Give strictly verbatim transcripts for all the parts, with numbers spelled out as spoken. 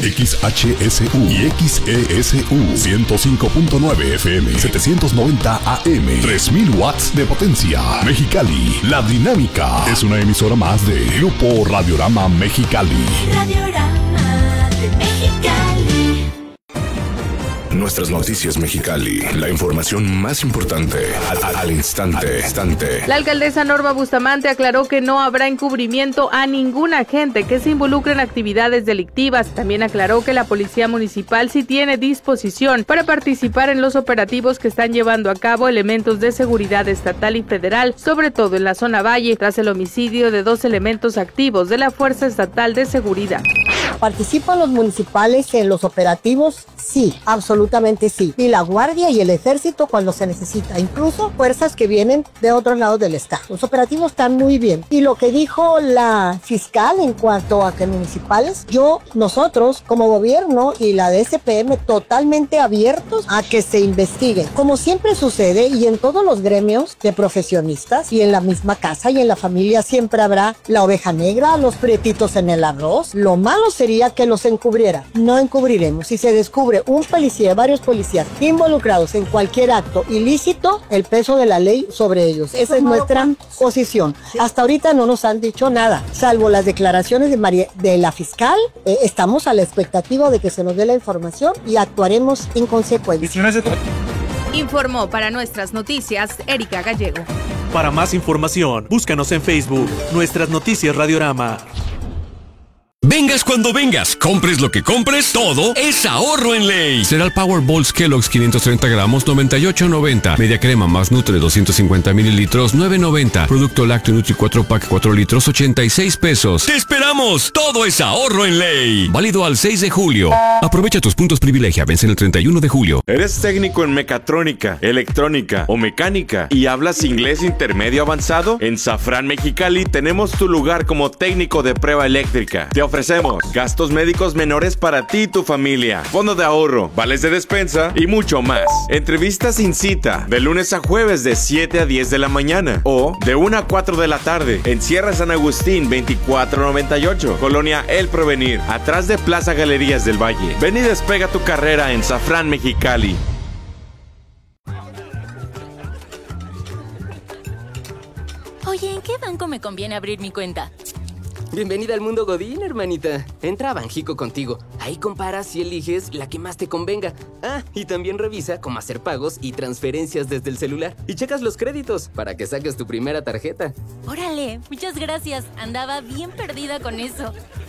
X H S U y X E S U ciento cinco punto nueve F M, setecientos noventa A M, tres mil watts de potencia. Mexicali, La Dinámica es una emisora más de Grupo Radiorama Mexicali. Radiorama de Mexicali. Nuestras noticias Mexicali, la información más importante al, al instante, instante. La alcaldesa Norma Bustamante aclaró que no habrá encubrimiento a ningún agente que se involucre en actividades delictivas. También aclaró que la policía municipal sí tiene disposición para participar en los operativos que están llevando a cabo elementos de seguridad estatal y federal, sobre todo en la zona Valle, tras el homicidio de dos elementos activos de la Fuerza Estatal de Seguridad. ¿Participan los municipales en los operativos? Sí, absolutamente sí. Y la Guardia y el Ejército cuando se necesita, incluso fuerzas que vienen de otros lados del estado. Los operativos están muy bien. Y lo que dijo la fiscal en cuanto a que municipales, yo, nosotros como gobierno y la D S P M totalmente abiertos a que se investigue. Como siempre sucede y en todos los gremios de profesionistas y en la misma casa y en la familia siempre habrá la oveja negra, los prietitos en el arroz. Lo malo sería que los encubriera. No encubriremos. Si se descubre un policía, varios policías involucrados en cualquier acto ilícito, el peso de la ley sobre ellos. Esa es nuestra posición. Hasta ahorita no nos han dicho nada, salvo las declaraciones de, María, de la fiscal. Eh, estamos a la expectativa de que se nos dé la información y actuaremos en consecuencia. Informó para nuestras noticias Erika Gallego. Para más información, búscanos en Facebook, Nuestras Noticias Radiorama. Vengas cuando vengas, compres lo que compres, todo es ahorro en ley. Cereal Powerballs Kellogg's quinientos treinta gramos, noventa y ocho noventa. Media crema más Nutre doscientos cincuenta mililitros, nueve noventa. Producto lácteo Nutri cuatro pack cuatro litros, ochenta y seis pesos. ¡Te esperamos! Todo es ahorro en ley. Válido al seis de julio. Aprovecha tus puntos privilegia, vencen el treinta y uno de julio. ¿Eres técnico en mecatrónica, electrónica o mecánica y hablas inglés intermedio avanzado? En Safran Mexicali tenemos tu lugar como técnico de prueba eléctrica. Te ofrecemos gastos médicos menores para ti y tu familia, fondo de ahorro, vales de despensa y mucho más. Entrevistas sin cita, de lunes a jueves de siete a diez de la mañana o de una a cuatro de la tarde en Sierra San Agustín veinticuatro noventa y ocho, Colonia El Provenir, atrás de Plaza Galerías del Valle. Ven y despega tu carrera en Safran Mexicali. Oye, ¿en qué banco me conviene abrir mi cuenta? Bienvenida al mundo Godín, hermanita. Entra a Banjico contigo. Ahí comparas y eliges la que más te convenga. Ah, y también revisa cómo hacer pagos y transferencias desde el celular. Y checas los créditos para que saques tu primera tarjeta. Órale, muchas gracias. Andaba bien perdida con eso.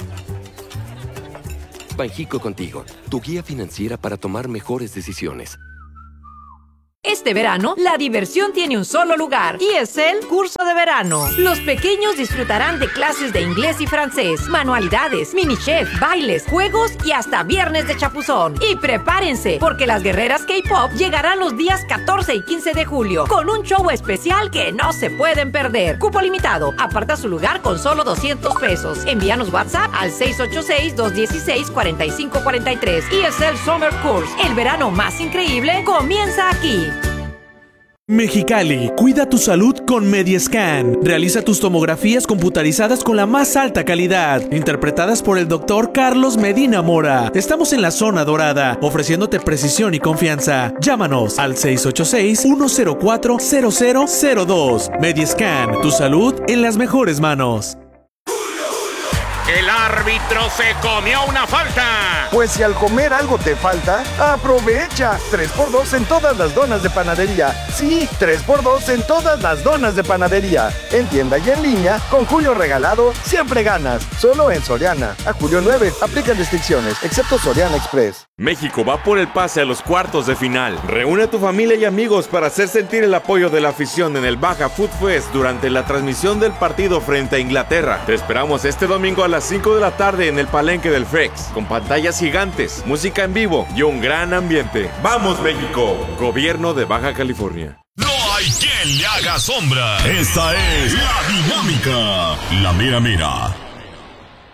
Banjico contigo, tu guía financiera para tomar mejores decisiones. Este verano, la diversión tiene un solo lugar y es el curso de verano. Los pequeños disfrutarán de clases de inglés y francés, manualidades, mini chef, bailes, juegos y hasta viernes de chapuzón. Y prepárense, porque las guerreras K-pop llegarán los días catorce y quince de julio con un show especial que no se pueden perder. Cupo limitado. Aparta su lugar con solo doscientos pesos. Envíanos WhatsApp al seis ocho seis, dos uno seis, cuatro cinco cuatro tres. E S L Summer Course. El verano más increíble comienza aquí. Mexicali, cuida tu salud con Mediascan. Realiza tus tomografías computarizadas con la más alta calidad, interpretadas por el doctor Carlos Medina Mora. Estamos en la zona dorada, ofreciéndote precisión y confianza. Llámanos al seis ocho seis, uno cero cuatro, cero cero cero dos. Mediascan, tu salud en las mejores manos. El árbitro se comió una falta. Pues si al comer algo te falta, aprovecha. tres por dos en todas las donas de panadería. Sí, tres por dos en todas las donas de panadería. En tienda y en línea, con Julio Regalado, siempre ganas. Solo en Soriana. A julio nueve, aplican restricciones, excepto Soriana Express. México va por el pase a los cuartos de final. Reúne a tu familia y amigos para hacer sentir el apoyo de la afición en el Baja Food Fest durante la transmisión del partido frente a Inglaterra. Te esperamos este domingo a las cinco de la tarde en el Palenque del Fex, con pantallas gigantes, música en vivo y un gran ambiente. ¡Vamos, México! Gobierno de Baja California. No hay quien le haga sombra. Esta es La Dinámica. La mera mera.